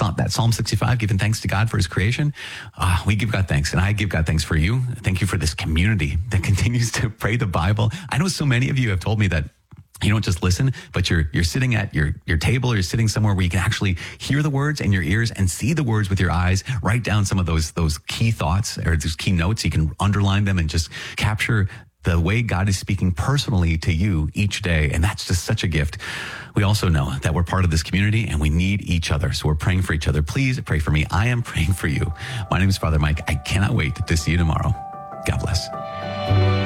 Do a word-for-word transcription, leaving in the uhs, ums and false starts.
Psalm, that Psalm sixty-five, giving thanks to God for his creation. Uh, we give God thanks, and I give God thanks for you. Thank you for this community that continues to pray the Bible. I know so many of you have told me that you don't just listen, but you're you're sitting at your, your table, or you're sitting somewhere where you can actually hear the words in your ears and see the words with your eyes. Write down some of those those key thoughts or those key notes. You can underline them and just capture the way God is speaking personally to you each day. And that's just such a gift. We also know that we're part of this community and we need each other. So we're praying for each other. Please pray for me. I am praying for you. My name is Father Mike. I cannot wait to see you tomorrow. God bless.